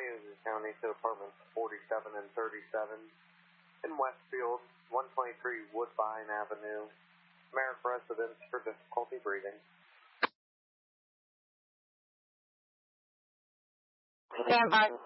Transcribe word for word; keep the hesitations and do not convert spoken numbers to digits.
Cuyahoga County to apartments forty-seven and thirty-seven. In Westfield, one twenty-three Woodbine Avenue. Merrick residents for difficulty breathing. Stand by.